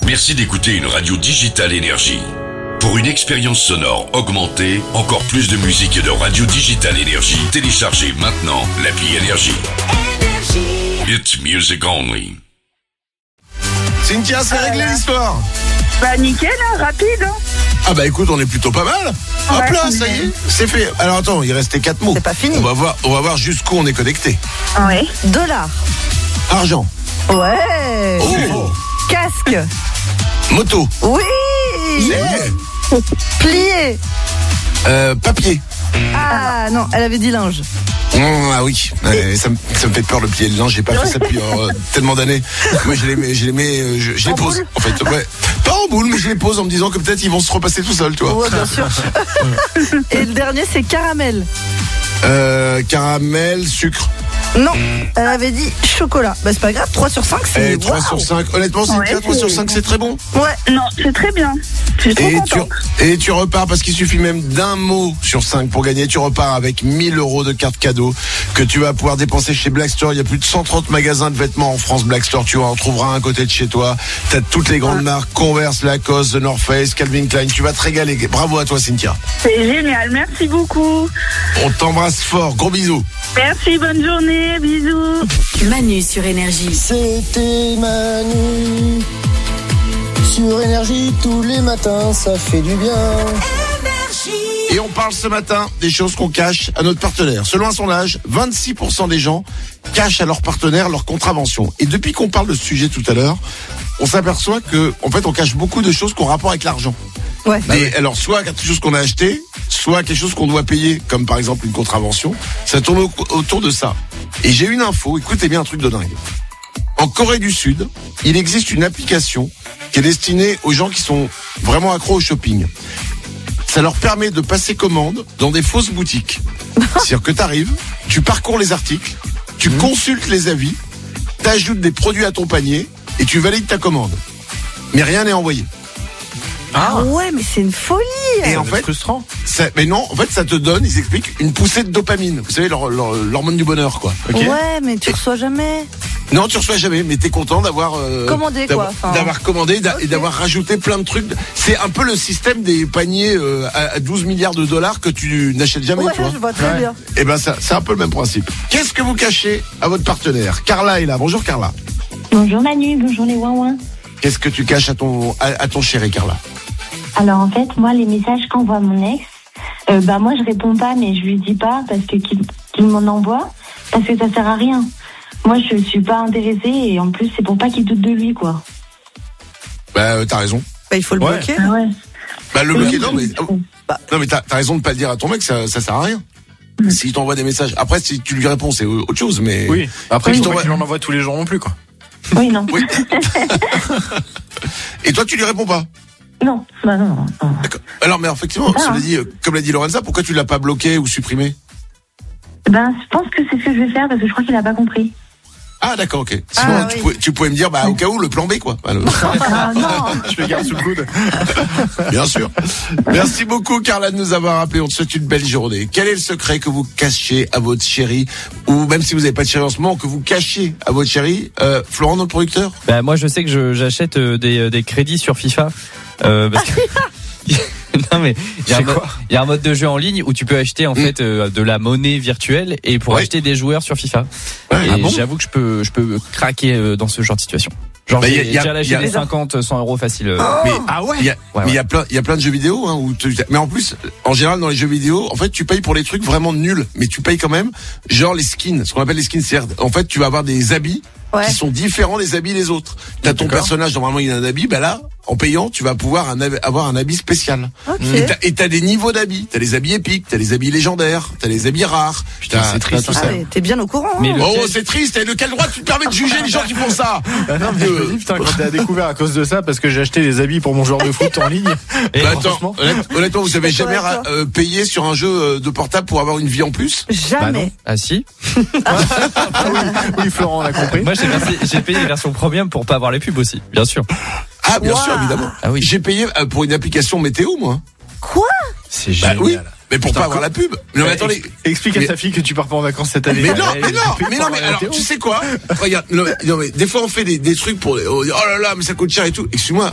Merci d'écouter une radio Digital Énergie. Pour une expérience sonore augmentée, encore plus de musique et de radio Digital Énergie, téléchargez maintenant l'appli Énergie. It's music only. Cynthia, c'est réglé l'histoire. Bah nickel, hein, rapide. Hein. Ah bah écoute, on est plutôt pas mal. Hop Ouais, là, ça y est, c'est fait. Alors attends, il restait 4 mots. C'est pas fini. On va voir jusqu'où on est connecté. Ouais. Dollar. Argent. Ouais. Oh. Casque. Moto. Oui. Yeah. Plié. Papier. Ah non, elle avait dit linge. Ah oui, ouais, ça me fait peur le plier le linge. J'ai pas fait ça depuis tellement d'années. Moi je les pose. Boule En fait, ouais. Pas en boule, mais je les pose en me disant que peut-être ils vont se repasser tout seuls, tu vois. Ouais, bien sûr. Et le dernier, c'est caramel. Caramel, sucre. Non, elle avait dit chocolat. Bah c'est pas grave, 3 sur 5, c'est 3 sur 5. Honnêtement, Cynthia, Ouais, 3 sur 5, c'est très bon. Ouais. Non, c'est très bien. Je suis trop contente. Et tu repars parce qu'il suffit même d'un mot sur 5 pour gagner. Tu repars avec 1000 € de carte cadeau que tu vas pouvoir dépenser chez Black Store. Il y a plus de 130 magasins de vêtements en France. Black Store, tu en trouveras un côté de chez toi. T'as toutes les grandes marques, Converse, Lacoste, The North Face, Calvin Klein. Tu vas te régaler. Bravo à toi, Cynthia. C'est génial, merci beaucoup. On t'embrasse fort. Gros bisous. Merci, bonne journée, bisous. Manu sur Énergie. C'était Manu sur Énergie tous les matins, ça fait du bien. Et on parle ce matin des choses qu'on cache à notre partenaire. Selon un sondage, 26% des gens cachent à leur partenaire leur contravention. Et depuis qu'on parle de ce sujet tout à l'heure, on s'aperçoit que, en fait, on cache beaucoup de choses qui ont rapport avec l'argent. Ouais. Alors, soit quelque chose qu'on a acheté, soit quelque chose qu'on doit payer, comme par exemple une contravention. Ça tourne autour de ça. Et j'ai une info, écoutez bien un truc de dingue. En Corée du Sud, il existe une application qui est destinée aux gens qui sont vraiment accros au shopping. Ça leur permet de passer commande dans des fausses boutiques. C'est-à-dire que t'arrives, tu parcours les articles, tu consultes les avis, t'ajoutes des produits à ton panier et tu valides ta commande. Mais rien n'est envoyé. Ah ouais, mais c'est une folie. Et en fait, frustrant. mais non, en fait, ça te donne, ils expliquent, une poussée de dopamine. Vous savez, l'hormone du bonheur, quoi. Okay. Ouais, mais tu reçois jamais. Non, tu reçois jamais, mais t'es content d'avoir Commandé, quoi. Enfin, d'avoir commandé et d'avoir rajouté plein de trucs. C'est un peu le système des paniers à 12 milliards de dollars que tu n'achètes jamais, ouais, tu vois. je vois très bien. Et ben ça, c'est un peu le même principe. Qu'est-ce que vous cachez à votre partenaire? Carla est là. Bonjour Carla. Bonjour Manu, bonjour les ouin-ouin. Qu'est-ce que tu caches à ton chéri Carla? Alors en fait, moi les messages qu'envoie mon ex, moi je réponds pas, mais je lui dis pas parce que qu'il m'en envoie, parce que ça sert à rien. Moi je suis pas intéressée et en plus c'est pour pas qu'il doute de lui, quoi. Bah t'as raison. Bah, il faut le bloquer. Ah ouais. Bah le bloquer, non mais t'as raison de pas le dire à ton mec, ça sert à rien. S'il t'envoie des messages, après si tu lui réponds c'est autre chose, mais oui. Après il il faut pas qu'il en envoie tous les jours non plus, quoi. Oui, non. Oui. Et toi tu lui réponds pas? Non, bah non. D'accord. Alors mais effectivement, cela dit, comme l'a dit Lorenza, pourquoi tu l'as pas bloqué ou supprimé? Ben je pense que c'est ce que je vais faire parce que je crois qu'il a pas compris. Ah d'accord, ok. Sinon tu pouvais me dire au cas où le plan B, quoi. Ah non. Je le garde sous le coude. Bien sûr. Merci beaucoup Carla de nous avoir appelé. On te souhaite une belle journée. Quel est le secret que vous cachez à votre chéri, ou même si vous n'avez pas de chéri en ce moment, que vous cachez à votre chéri? Florent, notre producteur? Bah moi je sais que j'achète des crédits sur FIFA parce que non mais il y a un mode de jeu en ligne où tu peux acheter en fait de la monnaie virtuelle et pour acheter des joueurs sur FIFA. Et j'avoue que je peux craquer dans ce genre de situation. Genre j'ai déjà lâché des 50, 100 euros facile. Mais il y a plein de jeux vidéo mais en plus en général dans les jeux vidéo en fait tu payes pour les trucs vraiment nuls, mais tu payes quand même, genre les skins, ce qu'on appelle les skins, c'est en fait tu vas avoir des habits qui sont différents des habits des autres. T'as ton personnage, normalement il a un habit, bah là en payant tu vas pouvoir avoir un habit spécial. Et t'as des niveaux d'habits, t'as les habits épiques, t'as les habits légendaires, t'as les habits rares. Putain, c'est triste tout ça. T'es bien au courant. Mais c'est triste, et de quel droit tu te permets de juger les gens qui font ça? Non mais je me dis putain, quand t'as découvert à cause de ça parce que j'ai acheté des habits pour mon joueur de foot en ligne. Et attends, honnêtement vous avez jamais payé sur un jeu de portable pour avoir une vie en plus? Jamais. Ah si. Oui Florent, on a compris. Moi j'ai payé les versions premium pour pas avoir les pubs aussi, bien sûr. Ah bien sûr, évidemment. Ah oui. J'ai payé pour une application météo, moi. Quoi? C'est génial. Oui, mais pour pas avoir la pub. Non mais attendez, explique à ta fille que tu pars pas en vacances cette année. Mais non, mais alors tu sais quoi? Regarde, non mais des fois on fait des trucs pour oh là là, mais ça coûte cher et tout. Excuse-moi.